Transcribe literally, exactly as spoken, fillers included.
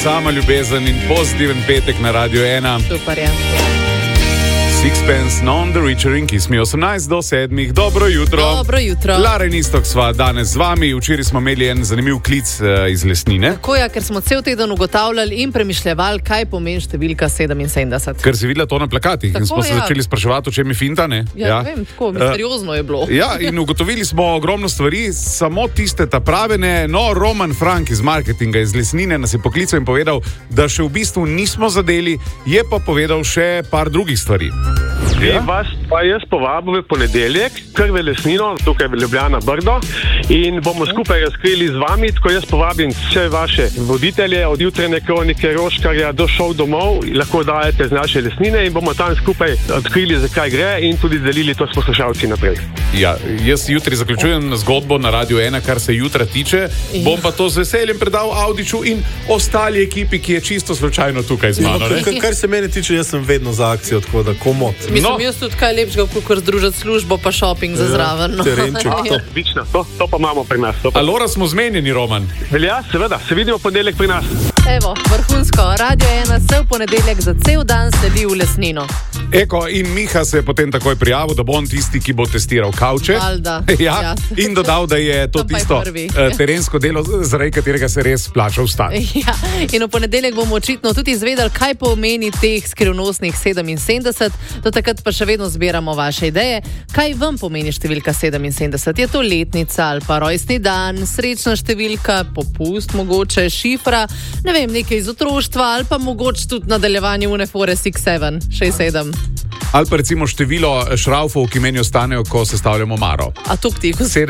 sama ljubezen in pozitiven petek na Radio ena. Super je. Sixpence, Non the Richer in Kiss Me, osemnajst do sedmih. Dobro jutro. Dobro jutro. Lara in Istok sva danes z vami. Včeraj smo imeli en zanimiv klic uh, iz Lesnine. Tako je, ker smo cel teden ugotavljali in premišljevali, kaj pomeni številka sedeminsedemdeset. Ker si videla to na plakatih Tako, in smo se ja. začeli spraševati, o čem je finta, ne? Ja, ja. Vem, tako misteriozno je bilo. Ja, in ugotovili smo ogromno stvari, samo tiste ta prave ne. No, Roman Frank iz marketinga iz Lesnine nas je poklical in povedal, da še v bistvu nismo zadeli, je pa povedal še par drugih stvari. Ja? Vas pa jaz povabil v ponedeljek, kar v Lesnino, tukaj v Ljubljana Brdo, in bomo skupaj razkrili z vami, tako jaz povabim vse vaše voditelje, od jutrajne kronike Roškarja do šov domov, lahko dajete z naše Lesnine in bomo tam skupaj odkrili, zakaj gre in tudi delili to s poslušalci naprej. Ja, jaz jutri zaključujem zgodbo na Radio ena, kar se jutra tiče, ja. Bom pa to z veseljem predal Audiču in ostali ekipi, ki je čisto slučajno tukaj z mano. Ja, kar, kar se mene tiče, jaz sem vedno za akcijo, tako da komot. Mislim, No. jaz tudi kaj lepšega, kot združiti službo pa shopping za zraven. No. Terenček, to. Odlično, to, to pa imamo pri nas. To pa. Alora smo zmenjeni, Roman. Velja, seveda, se vidimo ponedeljek pri nas. Evo, vrhunsko. Radio ena se v ponedeljek za cel dan seli v Lesnino. Eko, in Miha se je potem takoj prijavil, da bo on tisti, ki bo testiral kavče. Valjda. Ja, Ja. in dodal, da je to To pa je tisto prvi. uh, terensko delo, zaradi katerega se res plača vstati. Ja, in v ponedeljek bomo očitno tudi izvedeli, kaj pomeni teh skrivnostnih sedeminsedemdeset. Do takrat pa še vedno zbiramo vaše ideje. Kaj vam pomeni številka sedeminsedemdeset? Je to letnica ali pa rojstni dan, srečna številka, popust, mogoče šifra, ne vem, nekaj iz otroštva ali pa mogoče tudi nadaljevanje unefore šest sedem, šest sedem. Ali pa recimo število šraufov, ki meni ostanejo, ko sestavljamo maro. A tuk tiho.